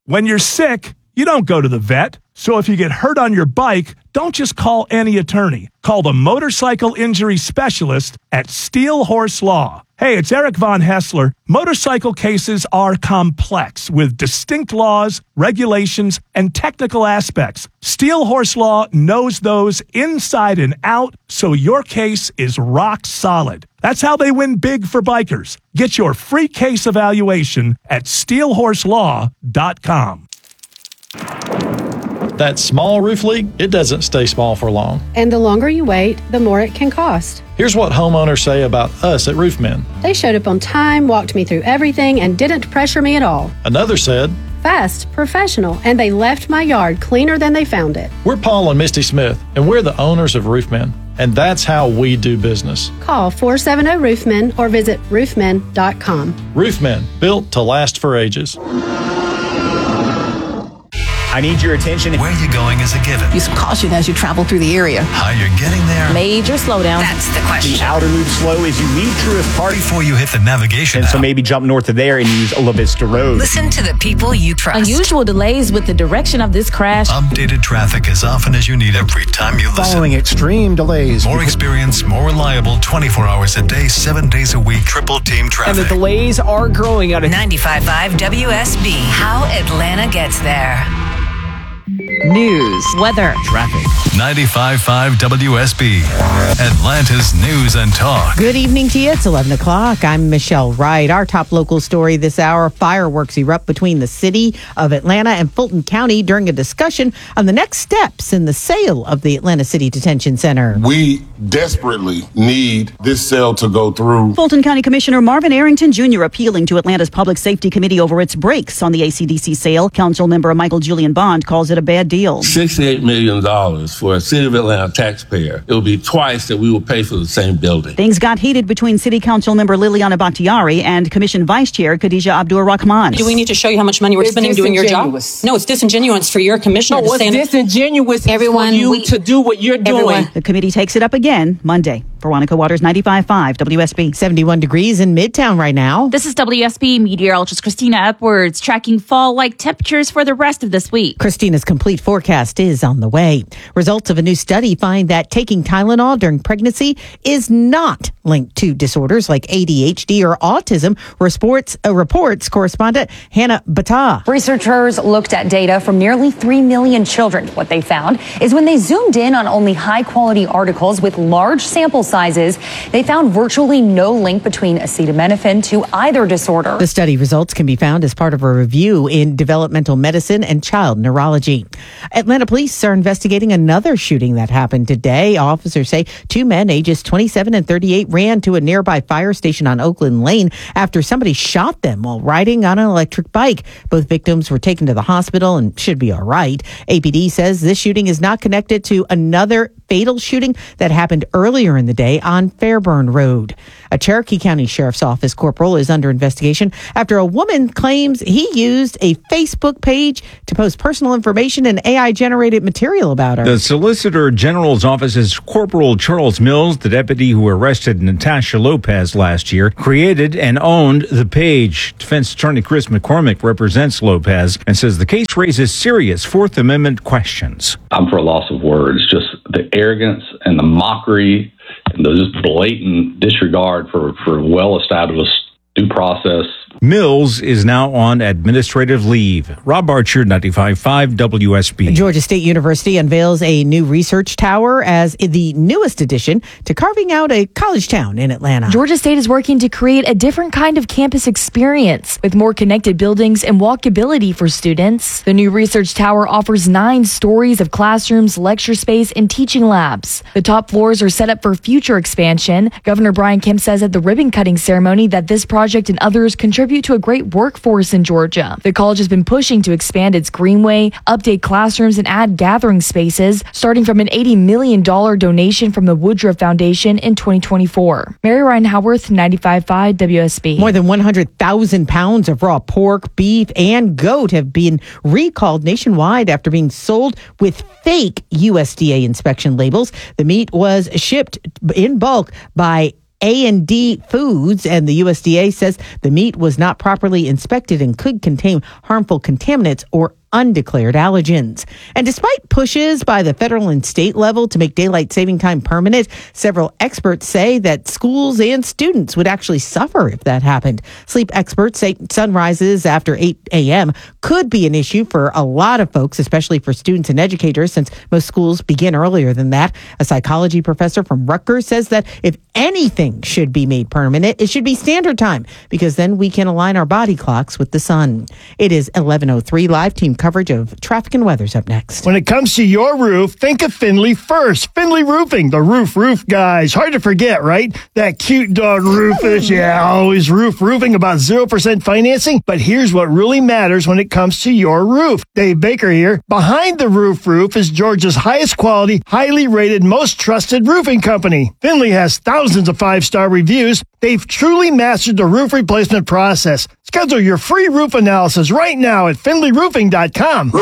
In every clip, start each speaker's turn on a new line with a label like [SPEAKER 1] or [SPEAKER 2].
[SPEAKER 1] When you're sick, you don't go to the vet. So if you get hurt on your bike, don't just call any attorney. Call the motorcycle injury specialist at Steel Horse Law. Hey, it's Eric Von Hessler. Motorcycle cases are complex with distinct laws, regulations, and technical aspects. Steel Horse Law knows those inside and out, so your case is rock solid. That's how they win big for bikers. Get your free case evaluation at steelhorselaw.com.
[SPEAKER 2] That small roof leak, it doesn't stay small for long.
[SPEAKER 3] And the longer you wait, the more it can cost.
[SPEAKER 2] Here's what homeowners say about us at Roofmen.
[SPEAKER 3] They showed up on time, walked me through everything, and didn't pressure me at all.
[SPEAKER 2] Another said,
[SPEAKER 3] fast, professional, and they left my yard cleaner than they found it.
[SPEAKER 2] We're Paul and Misty Smith, and we're the owners of Roofmen. And that's how we do business.
[SPEAKER 3] Call 470-ROOFMEN or visit roofmen.com.
[SPEAKER 2] Roofmen, built to last for ages.
[SPEAKER 4] I need your attention.
[SPEAKER 5] Where you're going is a given.
[SPEAKER 6] Use caution as you travel through the area.
[SPEAKER 5] How you're getting there.
[SPEAKER 6] Major slowdown.
[SPEAKER 7] That's the question.
[SPEAKER 4] The outer loop slow as you leave Truist Park.
[SPEAKER 5] Before you hit the navigation
[SPEAKER 4] And
[SPEAKER 5] app.
[SPEAKER 4] so maybe jump north of there and use La Vista Road.
[SPEAKER 7] Listen to the people you trust.
[SPEAKER 6] Unusual delays with the direction of this crash.
[SPEAKER 5] Updated traffic as often as you need every time you listen.
[SPEAKER 8] Following extreme delays.
[SPEAKER 5] More experience, more reliable, 24 hours a day, 7 days a week, triple team traffic.
[SPEAKER 9] And the delays are growing out of
[SPEAKER 7] 95.5 WSB. How Atlanta gets there.
[SPEAKER 6] News, weather,
[SPEAKER 8] Traffic.
[SPEAKER 5] 95.5 WSB. Atlanta's News and Talk.
[SPEAKER 10] Good evening to you. It's 11 o'clock. I'm Michelle Wright. Our top local story this hour, fireworks erupt between the city of Atlanta and Fulton County during a discussion on the next steps in the sale of the Atlanta City Detention Center.
[SPEAKER 11] We desperately need this sale to go through.
[SPEAKER 12] Fulton County Commissioner Marvin Arrington Jr. appealing to Atlanta's Public Safety Committee over its brakes on the ACDC sale. Council member Michael Julian Bond calls it a bad deal.
[SPEAKER 13] $68 million for a City of Atlanta taxpayer. It will be twice that we will pay for the same building.
[SPEAKER 12] Things got heated between City Council member Liliana Bakhtiari and Commission Vice Chair Khadija Abdur Rahman.
[SPEAKER 14] Do we need to show you how much money we're spending doing your job? No, it's disingenuous for your commissioner
[SPEAKER 9] to say. No, what's disingenuous is for you to do what you're doing.
[SPEAKER 12] The committee takes it up again Monday. Veronica Waters, 95.5 WSB.
[SPEAKER 10] 71 degrees in Midtown right now.
[SPEAKER 15] This is WSB meteorologist Christina Upwards, tracking fall-like temperatures for the rest of this week.
[SPEAKER 10] Christina's complete forecast is on the way. Results of a new study find that taking Tylenol during pregnancy is not linked to disorders like ADHD or autism, reports correspondent Hannah Bata.
[SPEAKER 16] Researchers looked at data from nearly 3 million children. What they found is when they zoomed in on only high-quality articles with large sample sizes, they found virtually no link between acetaminophen to either disorder.
[SPEAKER 10] The study results can be found as part of a review in developmental medicine and child neurology. Atlanta police are investigating another shooting that happened today. Officers say two men ages 27 and 38 ran to a nearby fire station on Oakland Lane after somebody shot them while riding on an electric bike. Both victims were taken to the hospital and should be all right. APD says this shooting is not connected to another fatal shooting that happened earlier in the day on Fairburn Road. A Cherokee County Sheriff's Office corporal is under investigation after a woman claims he used a Facebook page to post personal information and AI-generated material about her.
[SPEAKER 17] The Solicitor General's office's Corporal Charles Mills, the deputy who arrested Natasha Lopez last year, created and owned the page. Defense attorney Chris McCormick represents Lopez and says the case raises serious Fourth Amendment questions.
[SPEAKER 18] I'm for a loss of words, just the arrogance and the mockery and the just blatant disregard for well-established due process.
[SPEAKER 17] Mills is now on administrative leave. Rob Archer, 95.5 WSB.
[SPEAKER 10] Georgia State University unveils a new research tower as the newest addition to carving out a college town in Atlanta.
[SPEAKER 19] Georgia State is working to create a different kind of campus experience with more connected buildings and walkability for students. The new research tower offers 9 stories of classrooms, lecture space, and teaching labs. The top floors are set up for future expansion. Governor Brian Kemp says at the ribbon cutting ceremony that this project and others contribute to a great workforce in Georgia. The college has been pushing to expand its greenway, update classrooms, and add gathering spaces, starting from an $80 million donation from the Woodruff Foundation in 2024. Mary Ryan Howarth, 95.5 WSB.
[SPEAKER 10] More than 100,000 pounds of raw pork, beef, and goat have been recalled nationwide after being sold with fake USDA inspection labels. The meat was shipped in bulk by A&D Foods, and the USDA says the meat was not properly inspected and could contain harmful contaminants or undeclared allergens. And despite pushes by the federal and state level to make daylight saving time permanent, several experts say that schools and students would actually suffer if that happened. Sleep experts say sunrises after 8 a.m. could be an issue for a lot of folks, especially for students and educators, since most schools begin earlier than that. A psychology professor from Rutgers says that if anything should be made permanent, it should be standard time, because then we can align our body clocks with the sun. It is 11:03. Live team coverage of traffic and weather's up next.
[SPEAKER 8] When it comes to your roof, think of Finley first. Finley Roofing, the roof guys. Hard to forget, right? That cute dog Rufus. Yeah, always roofing, about 0% financing. But here's what really matters when it comes to your roof. Dave Baker here. Behind the roof is Georgia's highest quality, highly rated, most trusted roofing company. Finley has thousands of 5-star reviews. They've truly mastered the roof replacement process. Schedule your free roof analysis right now at finleyroofing.com.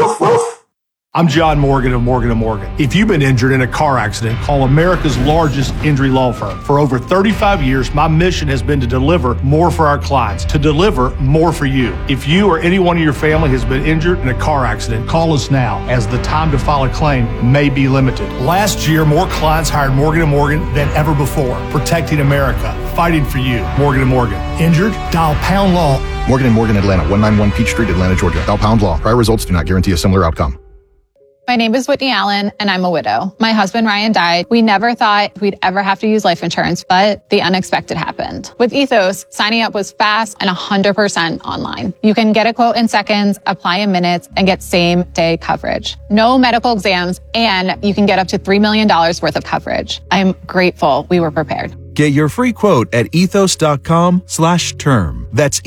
[SPEAKER 20] I'm John Morgan of Morgan & Morgan. If you've been injured in a car accident, call America's largest injury law firm. For over 35 years, my mission has been to deliver more for our clients, to deliver more for you. If you or anyone in your family has been injured in a car accident, call us now, as the time to file a claim may be limited. Last year, more clients hired Morgan & Morgan than ever before, protecting America, fighting for you. Morgan & Morgan. Injured? Dial pound law.
[SPEAKER 21] Morgan & Morgan, Atlanta, 191 Peach Street, Atlanta, Georgia. Dial pound law. Prior results do not guarantee a similar outcome.
[SPEAKER 22] My name is Whitney Allen, and I'm a widow. My husband, Ryan, died. We never thought we'd ever have to use life insurance, but the unexpected happened. With Ethos, signing up was fast and 100% online. You can get a quote in seconds, apply in minutes, and get same-day coverage. No medical exams, and you can get up to $3 million worth of coverage. I'm grateful we were prepared.
[SPEAKER 23] Get your free quote at ethos.com/term. That's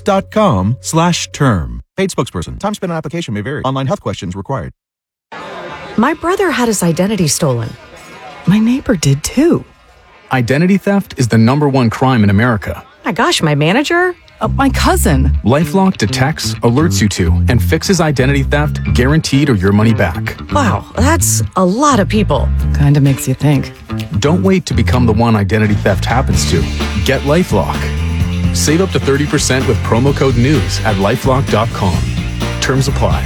[SPEAKER 23] ethos.com/term. Paid spokesperson. Time spent on application may vary. Online health questions required.
[SPEAKER 24] My brother had his identity stolen. My neighbor did too.
[SPEAKER 25] Identity theft is the #1 crime in America.
[SPEAKER 24] My gosh, my manager? My cousin.
[SPEAKER 25] LifeLock detects, alerts you to, and fixes identity theft guaranteed or your money back.
[SPEAKER 24] Wow, that's a lot of people. Kinda makes you think.
[SPEAKER 25] Don't wait to become the one identity theft happens to. Get LifeLock. Save up to 30% with promo code NEWS at LifeLock.com. Terms apply.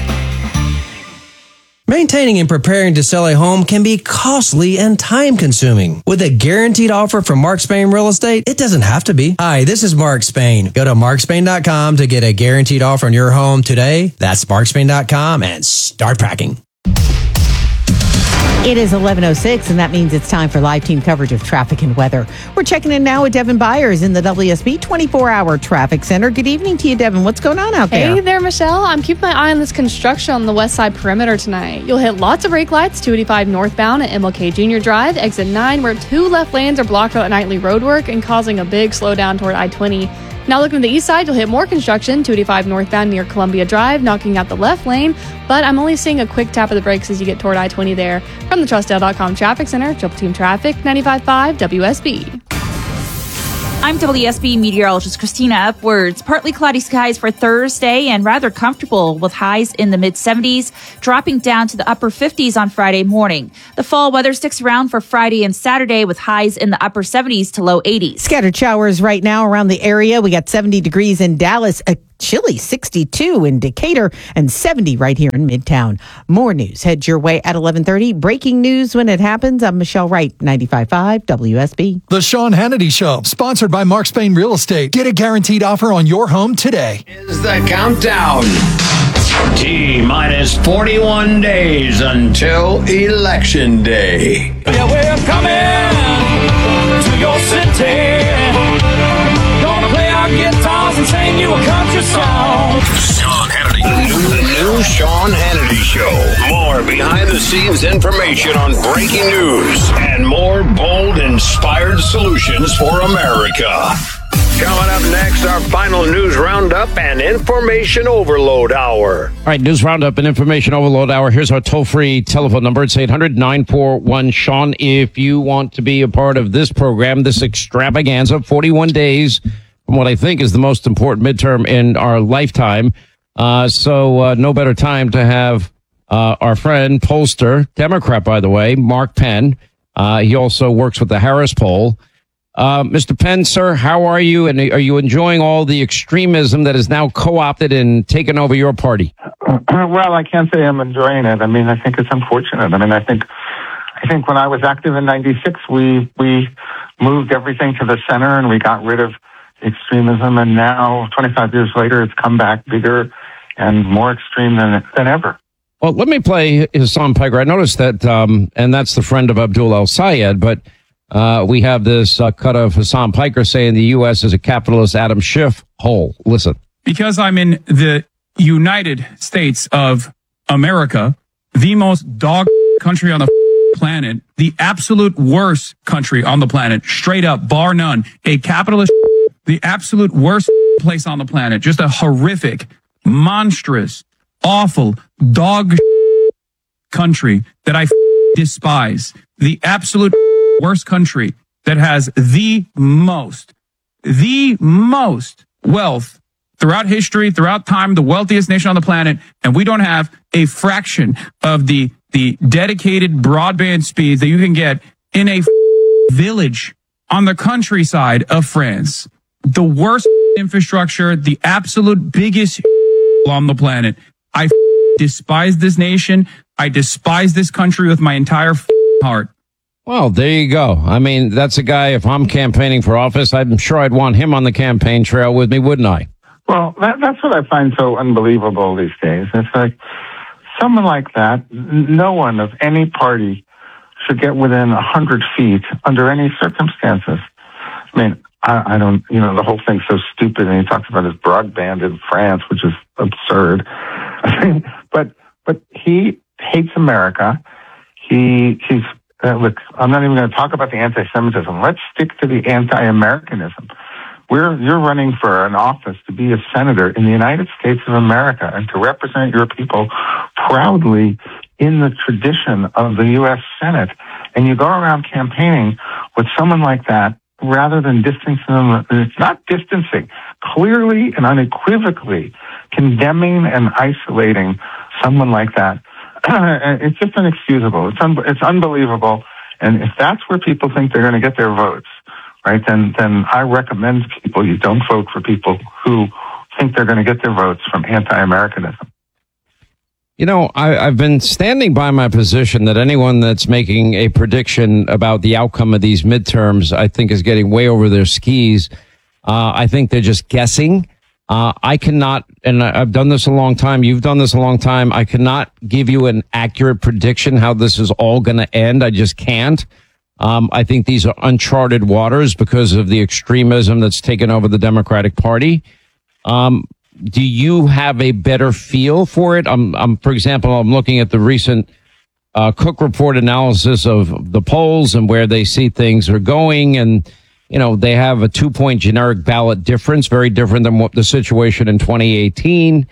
[SPEAKER 26] Maintaining and preparing to sell a home can be costly and time-consuming. With a guaranteed offer from Mark Spain Real Estate, it doesn't have to be. Hi, this is Mark Spain. Go to markspain.com to get a guaranteed offer on your home today. That's markspain.com and start packing.
[SPEAKER 10] It is 11:06, and that means it's time for live team coverage of traffic and weather. We're checking in now with Devin Byers in the WSB 24-hour traffic center. Good evening to you, Devin. What's going on out there?
[SPEAKER 27] Hey there, Michelle. I'm keeping my eye on this construction on the west side perimeter tonight. You'll hit lots of brake lights, 285 northbound at MLK Junior Drive, exit 9, where 2 left lanes are blocked out at nightly roadwork and causing a big slowdown toward I-20. Now looking to the east side, you'll hit more construction, 285 northbound near Columbia Drive, knocking out the left lane, but I'm only seeing a quick tap of the brakes as you get toward I-20 there. From the TrustDale.com Traffic Center, Triple Team Traffic, 95.5 WSB.
[SPEAKER 15] I'm WSB meteorologist Christina Upwards. Partly cloudy skies for Thursday and rather comfortable with highs in the mid-70s, dropping down to the upper 50s on Friday morning. The fall weather sticks around for Friday and Saturday with highs in the upper 70s to low 80s.
[SPEAKER 10] Scattered showers right now around the area. We got 70 degrees in Dallas, a chilly 62 in Decatur, and 70 right here in Midtown. More news heads your way at 11:30. Breaking news when it happens. I'm Michelle Wright, 95.5 WSB.
[SPEAKER 28] The Sean Hannity Show, sponsored by Mark Spain Real Estate. Get a guaranteed offer on your home today.
[SPEAKER 29] Is the countdown. T-minus 41 days until Election Day.
[SPEAKER 30] Yeah, we're coming to your city. Gonna play our guitars and sing you a country song.
[SPEAKER 29] Sean Hannity. The new Sean Hannity Show. More behind-the-scenes information on breaking news and more bold, inspired solutions for America. Coming up next, our final news roundup and information overload hour.
[SPEAKER 31] All right, news roundup and information overload hour. Here's our toll-free telephone number. It's 800-941-SEAN. If you want to be a part of this program, this extravaganza, 41 days from what I think is the most important midterm in our lifetime. So no better time to have our friend, pollster, Democrat, by the way, Mark Penn. He also works with the Harris poll. Mr. Pence, sir, how are you? And are you enjoying all the extremism that is now co-opted and taken over your party?
[SPEAKER 1] Well, I can't say I'm enjoying it. I mean, I think it's unfortunate. I mean, I think when I was active in '96, we moved everything to the center and we got rid of extremism. And now, 25 years later, it's come back bigger and more extreme than ever.
[SPEAKER 31] Well, let me play Hassan Piker. I noticed that, and that's the friend of Abdul El-Sayed, but we have this cut of Hassan Piker saying the U.S. is a capitalist Adam Schiff hole. Listen.
[SPEAKER 2] Because I'm in the United States of America, the most dog country on the planet, the absolute worst country on the planet, straight up, bar none, a capitalist, the absolute worst place on the planet, just a horrific, monstrous, awful, dog country that I despise, the absolute worst country that has the most wealth throughout history, throughout time, the wealthiest nation on the planet, and we don't have a fraction of the dedicated broadband speeds that you can get in a village on the countryside of France. The worst infrastructure, the absolute biggest on the planet. I despise this nation. I despise this country with my entire heart.
[SPEAKER 31] Well, there you go. I mean, that's a guy, if I'm campaigning for office, I'm sure I'd want him on the campaign trail with me, wouldn't I?
[SPEAKER 1] Well, that's what I find so unbelievable these days. It's like someone like that, no one of any party should get within 100 feet under any circumstances. I mean, I don't, the whole thing's so stupid, and he talks about his broadband in France, which is absurd. I mean, but he hates America. He's look, I'm not even going to talk about the anti-Semitism. Let's stick to the anti-Americanism. You're running for an office to be a senator in the United States of America and to represent your people proudly in the tradition of the U.S. Senate. And you go around campaigning with someone like that rather than distancing them. It's not distancing, clearly and unequivocally condemning and isolating someone like that. It's just inexcusable. It's unbelievable. And if that's where people think they're going to get their votes, right, then I recommend people you don't vote for people who think they're going to get their votes from anti-Americanism.
[SPEAKER 31] I've been standing by my position that anyone that's making a prediction about the outcome of these midterms, I think, is getting way over their skis. I think they're just guessing. I cannot, and I've done this a long time, you've done this a long time, I cannot give you an accurate prediction how this is all going to end. I just can't. I think these are uncharted waters because of the extremism that's taken over the Democratic Party. Do you have a better feel for it? For example, I'm looking at the recent Cook Report analysis of the polls and where they see things are going, and they have a 2-point generic ballot difference, very different than what the situation in 2018.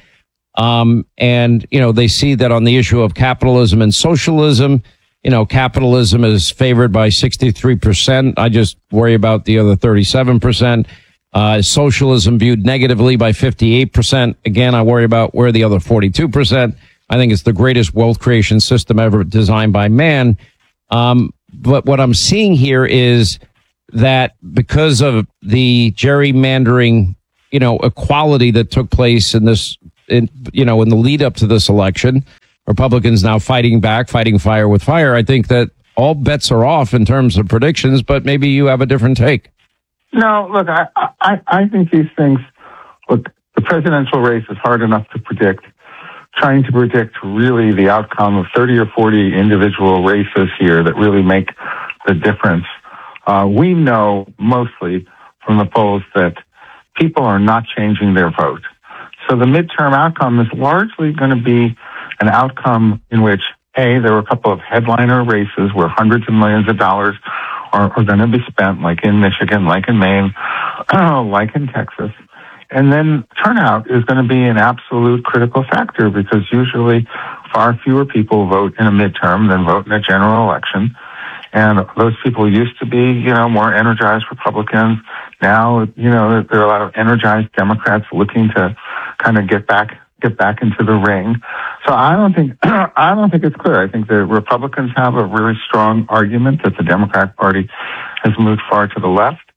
[SPEAKER 31] And they see that on the issue of capitalism and socialism, capitalism is favored by 63%. I just worry about the other 37%. Socialism viewed negatively by 58%. Again, I worry about where the other 42%. I think it's the greatest wealth creation system ever designed by man. But what I'm seeing here is that because of the gerrymandering, equality that took place in this, in the lead up to this election, Republicans now fighting back, fighting fire with fire. I think that all bets are off in terms of predictions, but maybe you have a different take.
[SPEAKER 1] No, look, I think these things, look, the presidential race is hard enough to predict. Trying to predict really the outcome of 30 or 40 individual races here that really make the difference. We know mostly from the polls that people are not changing their vote. So the midterm outcome is largely going to be an outcome in which, there were a couple of headliner races where hundreds of millions of dollars are going to be spent, like in Michigan, like in Maine, like in Texas. And then turnout is going to be an absolute critical factor because usually far fewer people vote in a midterm than vote in a general election. And those people used to be, more energized Republicans. Now, there are a lot of energized Democrats looking to kind of get back into the ring. So I don't think it's clear. I think the Republicans have a really strong argument that the Democratic Party has moved far to the left.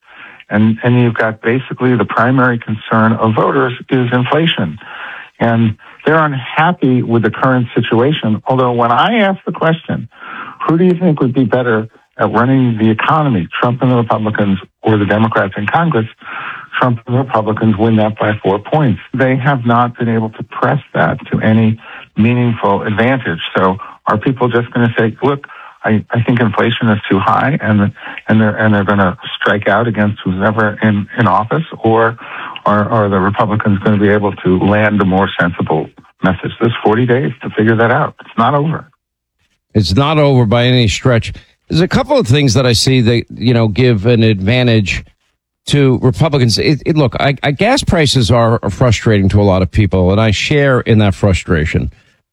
[SPEAKER 1] And you've got basically the primary concern of voters is inflation. And they're unhappy with the current situation. Although when I ask the question, who do you think would be better at running the economy, Trump and the Republicans or the Democrats in Congress? Trump and the Republicans win that by 4 points. They have not been able to press that to any meaningful advantage. So are people just going to say, look, I think inflation is too high and they're going to strike out against who's ever in office, or are the Republicans going to be able to land a more sensible message? There's 40 days to figure that out. It's not over.
[SPEAKER 31] It's not over by any stretch. There's a couple of things that I see that, give an advantage to Republicans. Look, gas prices are frustrating to a lot of people, and I share in that frustration.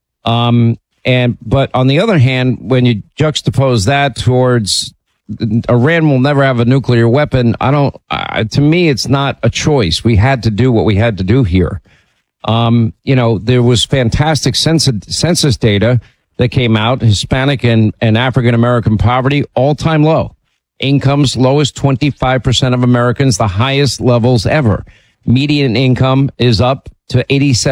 [SPEAKER 31] But on the other hand, when you juxtapose that towards Iran will never have a nuclear weapon, to me, it's not a choice. We had to do what we had to do here. There was fantastic census data that came out. Hispanic and African American poverty, all-time low. Incomes lowest 25% of Americans, the highest levels ever. Median income is up to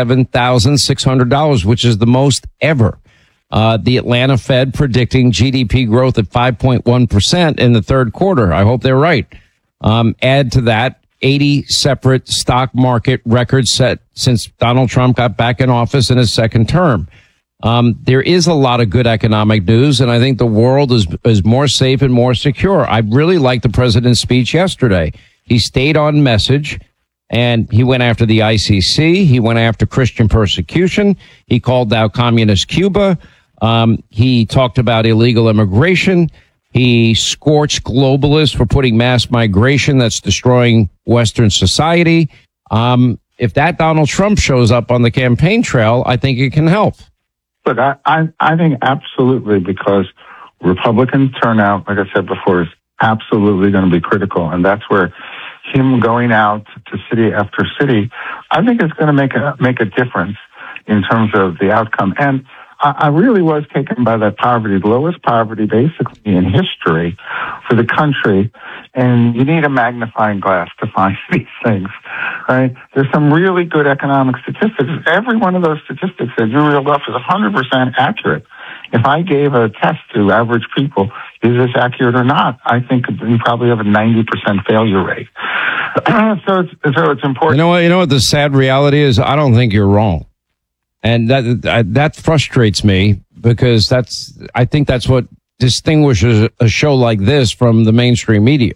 [SPEAKER 31] $87,600, which is the most ever. The Atlanta Fed predicting GDP growth at 5.1% in the third quarter. I hope they're right. Add to that 80 separate stock market records set since Donald Trump got back in office in his second term. There is a lot of good economic news, and I think the world is more safe and more secure. I really liked the president's speech yesterday. He stayed on message, and he went after the ICC. He went after Christian persecution. He called out communist Cuba. He talked about illegal immigration. He scorched globalists for putting mass migration that's destroying Western society. If that Donald Trump shows up on the campaign trail, I think it can help.
[SPEAKER 1] Look, I think absolutely, because Republican turnout, like I said before, is absolutely going to be critical. And that's where him going out to city after city, I think is going to make a difference in terms of the outcome. And I really was taken by that poverty, the lowest poverty basically in history for the country. And you need a magnifying glass to find these things, right? There's some really good economic statistics. Every one of those statistics that you reeled off is 100% accurate. If I gave a test to average people, is this accurate or not? I think you probably have a 90% failure rate. So it's important.
[SPEAKER 31] You know what the sad reality is? I don't think you're wrong. And that frustrates me, because I think that's what distinguishes a show like this from the mainstream media.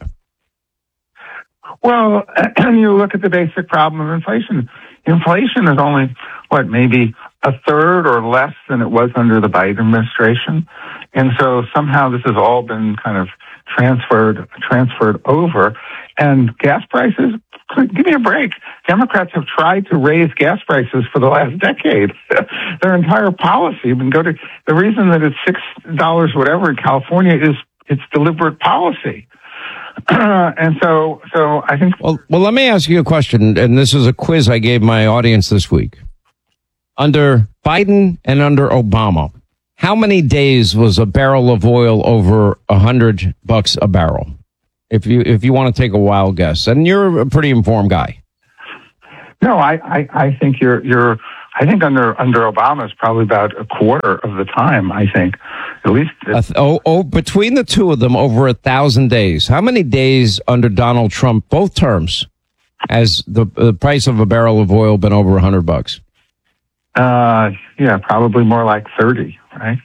[SPEAKER 1] Well, you look at the basic problem of inflation. Inflation is only, maybe a third or less than it was under the Biden administration. And so somehow this has all been kind of transferred over. And gas prices, give me a break. Democrats have tried to raise gas prices for the last decade. Their entire policy, the reason that it's $6 whatever in California is it's deliberate policy. And so I think.
[SPEAKER 31] Well, let me ask you a question, and this is a quiz I gave my audience this week. Under Biden and under Obama, how many days was a barrel of oil over $100 a barrel? If you want to take a wild guess, and you're a pretty informed guy.
[SPEAKER 1] No, I think I think under Obama is probably about a quarter of the time. I think at least.
[SPEAKER 31] Between the two of them, over 1,000 days. How many days under Donald Trump, both terms, has the price of a barrel of oil been over $100?
[SPEAKER 1] Yeah, probably more like 30, right?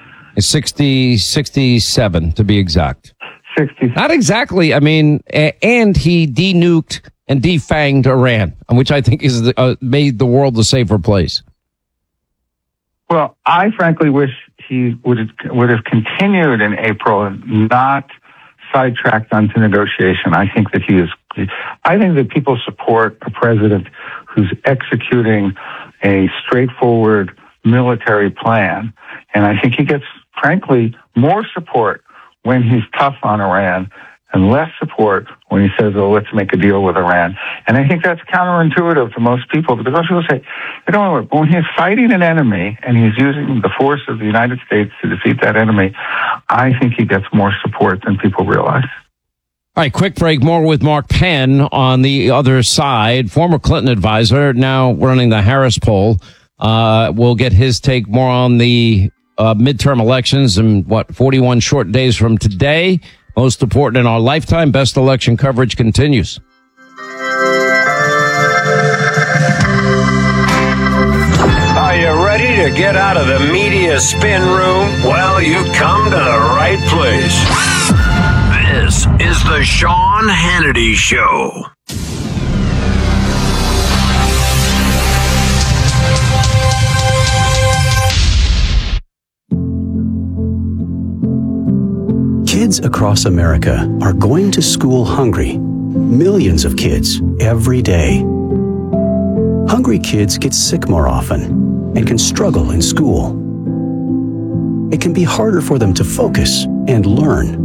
[SPEAKER 31] 67 to be exact.
[SPEAKER 1] 60.
[SPEAKER 31] Not exactly. I mean, and he denuked and defanged Iran, which I think is made the world a safer place.
[SPEAKER 1] Well, I frankly wish he would have continued in April and not sidetracked onto negotiation. I think that people support a president who's executing a straightforward military plan, and I think he gets, frankly, more support when he's tough on Iran and less support when he says, oh, let's make a deal with Iran. And I think that's counterintuitive to most people, because most people say, when he's fighting an enemy and he's using the force of the United States to defeat that enemy, I think he gets more support than people realize.
[SPEAKER 31] All right, quick break. More with Mark Penn on the other side. Former Clinton advisor, now running the Harris poll. We'll get his take more on the midterm elections and 41 short days from today. Most important in our lifetime. Best election coverage continues.
[SPEAKER 29] Are you ready to get out of the media spin room? Well, you've come to the right place. This is the Sean Hannity Show.
[SPEAKER 3] Kids across America are going to school hungry. Millions of kids every day. Hungry kids get sick more often and can struggle in school. It can be harder for them to focus and learn.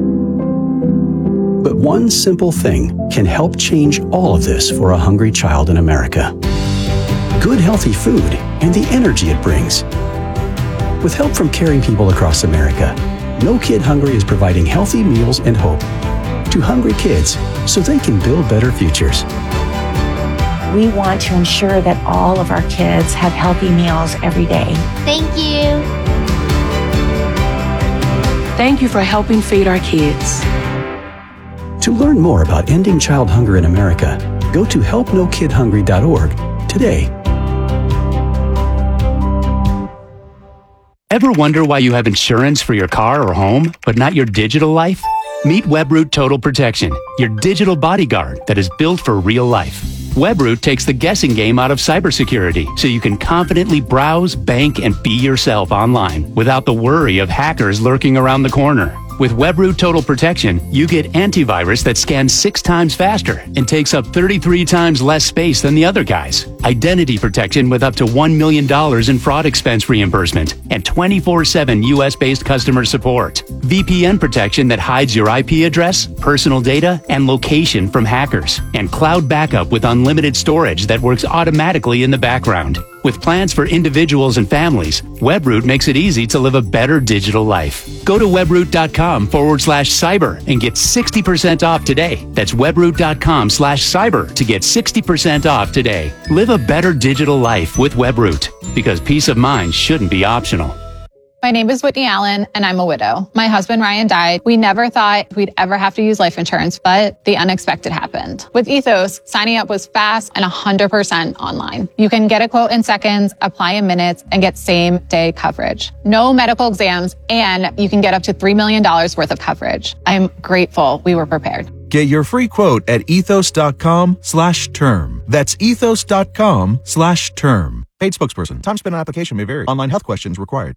[SPEAKER 3] But one simple thing can help change all of this for a hungry child in America. Good healthy food and the energy it brings. With help from caring people across America, No Kid Hungry is providing healthy meals and hope to hungry kids so they can build better futures.
[SPEAKER 4] We want to ensure that all of our kids have healthy meals every day.
[SPEAKER 5] Thank you.
[SPEAKER 4] Thank you for helping feed our kids.
[SPEAKER 3] To learn more about ending child hunger in America, go to helpnokidhungry.org today.
[SPEAKER 6] Ever wonder why you have insurance for your car or home, but not your digital life? Meet Webroot Total Protection, your digital bodyguard that is built for real life. Webroot takes the guessing game out of cybersecurity so you can confidently browse, bank, and be yourself online without the worry of hackers lurking around the corner. With Webroot Total Protection, you get antivirus that scans 6 times faster and takes up 33 times less space than the other guys. Identity protection with up to $1 million in fraud expense reimbursement and 24/7 US-based customer support. VPN protection that hides your IP address, personal data, and location from hackers. And cloud backup with unlimited storage that works automatically in the background. With plans for individuals and families, Webroot makes it easy to live a better digital life. Go to webroot.com/cyber and get 60% off today. That's webroot.com/cyber to get 60% off today. Live a better digital life with Webroot, because peace of mind shouldn't be optional.
[SPEAKER 22] My name is Whitney Allen, and I'm a widow. My husband, Ryan, died. We never thought we'd ever have to use life insurance, but the unexpected happened. With Ethos, signing up was fast and 100% online. You can get a quote in seconds, apply in minutes, and get same-day coverage. No medical exams, and you can get up to $3 million worth of coverage. I'm grateful we were prepared.
[SPEAKER 23] Get your free quote at ethos.com/term. That's ethos.com/term. Paid spokesperson. Time spent on application may vary. Online health questions required.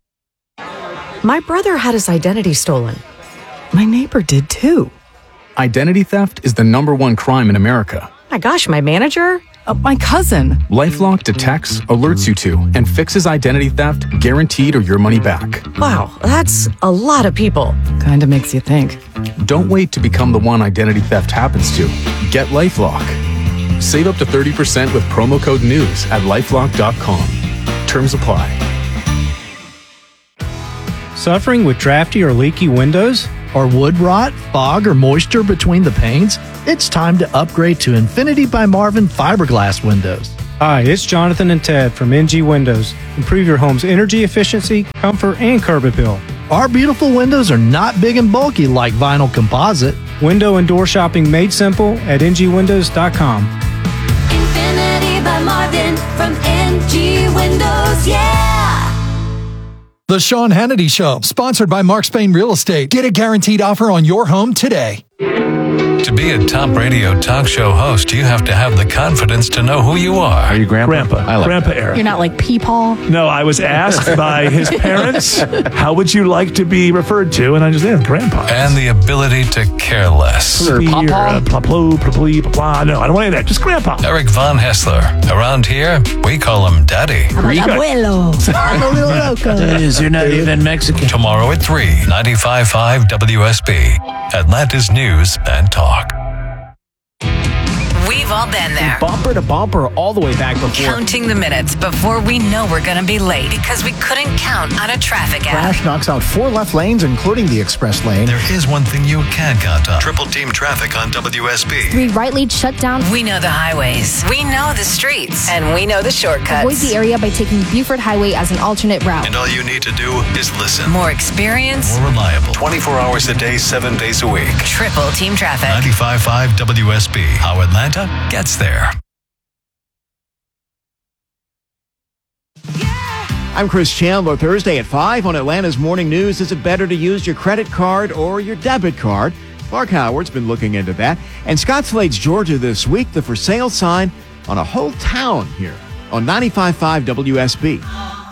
[SPEAKER 24] My brother had his identity stolen. My neighbor did too.
[SPEAKER 25] Identity theft is the #1 crime in America.
[SPEAKER 24] My gosh, my manager? My cousin.
[SPEAKER 25] LifeLock detects, alerts you to, and fixes identity theft guaranteed or your money back.
[SPEAKER 24] Wow, that's a lot of people. Kinda makes you think.
[SPEAKER 25] Don't wait to become the one identity theft happens to. Get LifeLock. Save up to 30% with promo code NEWS at LifeLock.com. Terms apply.
[SPEAKER 7] Suffering with drafty or leaky windows?
[SPEAKER 9] Or wood rot, fog, or moisture between the panes? It's time to upgrade to Infinity by Marvin fiberglass windows.
[SPEAKER 7] Hi, it's Jonathan and Ted from NG Windows. Improve your home's energy efficiency, comfort, and curb appeal.
[SPEAKER 9] Our beautiful windows are not big and bulky like vinyl composite.
[SPEAKER 7] Window and door shopping made simple at ngwindows.com.
[SPEAKER 11] Infinity by Marvin from NG Windows, yeah!
[SPEAKER 28] The Sean Hannity Show, sponsored by Mark Spain Real Estate. Get a guaranteed offer on your home today.
[SPEAKER 12] To be a top radio talk show host, you have to have the confidence to know who you are.
[SPEAKER 13] Are you Grandpa?
[SPEAKER 12] Grandpa.
[SPEAKER 13] I like
[SPEAKER 12] Grandpa
[SPEAKER 13] that.
[SPEAKER 12] Eric.
[SPEAKER 14] You're not like Peepaw?
[SPEAKER 13] No, I was asked by his parents, how would you like to be referred to? And I just said, Grandpa.
[SPEAKER 12] And the ability to care less.
[SPEAKER 13] No, I don't want any of that. Just Grandpa.
[SPEAKER 12] Eric Von Hessler. Around here, we call him Daddy.
[SPEAKER 14] Abuelo. I'm a little loco.
[SPEAKER 13] You're not even Mexican.
[SPEAKER 12] Tomorrow at 3, 95.5 WSB. Atlanta's News and Talk.
[SPEAKER 16] We've
[SPEAKER 5] We've all been there.
[SPEAKER 8] Bumper to bumper all the way back before.
[SPEAKER 5] Counting the minutes before we know we're going to be late because we couldn't count on a traffic app.
[SPEAKER 15] Crash knocks out 4 left lanes, including the express lane.
[SPEAKER 12] There is one thing you can count on. Triple team traffic on WSB.
[SPEAKER 16] 3 right lanes shut down.
[SPEAKER 5] We know the highways. We know the streets. And we know the shortcuts.
[SPEAKER 16] Avoid the area by taking Buford Highway as an alternate route.
[SPEAKER 12] And all you need to do is listen.
[SPEAKER 5] More experience.
[SPEAKER 12] More reliable. 24 hours a day, 7 days a week.
[SPEAKER 5] Triple team traffic.
[SPEAKER 12] 95.5 WSB. How Atlanta gets there.
[SPEAKER 17] I'm Chris Chandler. Thursday at 5 on Atlanta's Morning News. Is it better to use your credit card or your debit card? Clark Howard's been looking into that. And Scott Slade's Georgia this week, the for sale sign on a whole town here on 95.5 WSB.